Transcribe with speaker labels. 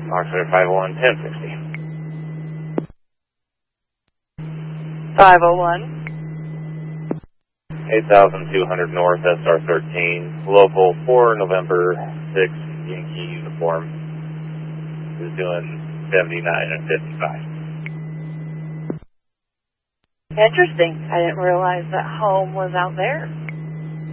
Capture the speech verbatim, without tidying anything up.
Speaker 1: Oxford five oh one, ten sixty.
Speaker 2: five oh one.
Speaker 1: eight thousand two hundred North, S R thirteen. Local for November sixth, Yankee uniform. Is doing seventy-nine and fifty-five.
Speaker 2: Interesting. I didn't realize that home was out there.